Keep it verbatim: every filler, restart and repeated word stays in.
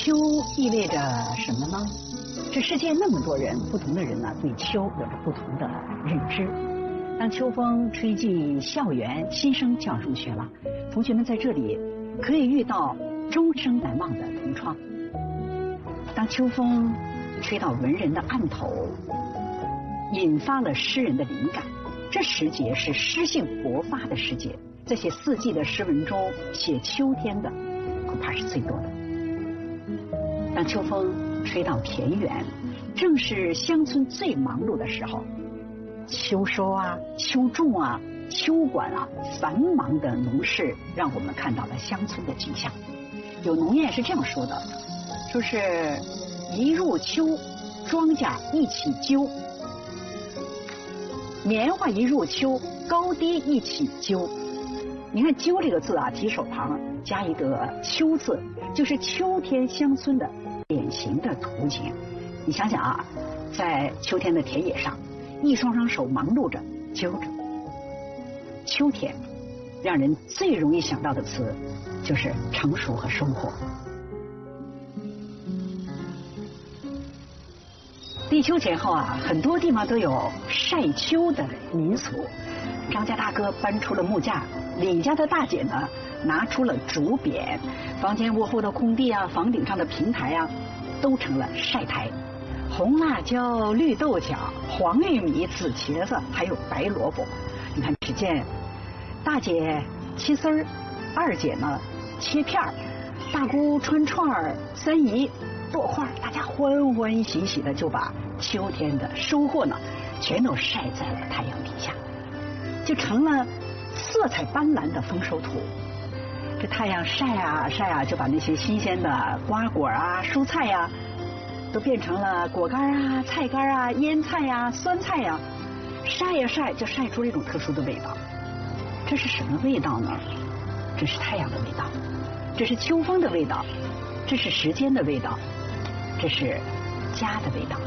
秋意味着什么呢？这世界那么多人，不同的人呢，对秋有着不同的认知。当秋风吹进校园，新生就要入学了，同学们在这里可以遇到终生难忘的同窗。当秋风吹到文人的案头，引发了诗人的灵感，这时节是诗性勃发的时节，在写四季的诗文中，写秋天的恐怕是最多的。当秋风吹到田园，正是乡村最忙碌的时候，秋收啊、秋种啊、秋管啊，繁忙的农事让我们看到了乡村的景象。有农谚是这样说的，说是一入秋，庄稼一起揪，棉花一入秋，高低一起揪。你看揪这个字啊，提手旁加一个秋字，就是秋天乡村的典型的图景。你想想啊，在秋天的田野上，一双双手忙碌着揪着。秋天让人最容易想到的词就是成熟和收获。立秋前后啊，很多地方都有晒秋的民俗。张家大哥搬出了木架，李家的大姐呢拿出了竹匾，房间屋后的空地啊，房顶上的平台啊，都成了晒台。红辣椒、绿豆角、黄玉米、紫茄子，还有白萝卜。你看，只见大姐切丝儿，二姐呢切片儿，大姑穿串儿，三姨剁块儿，大家欢欢喜喜的就把秋天的收获呢，全都晒在了太阳底下，就成了色彩斑斓的丰收图。这太阳晒啊晒啊，就把那些新鲜的瓜果啊、蔬菜呀、啊，都变成了果干啊、菜干啊、腌菜呀、啊、酸菜呀、啊，晒呀晒，就晒出了一种特殊的味道。这是什么味道呢？这是太阳的味道，这是秋风的味道，这是时间的味道，这是家的味道。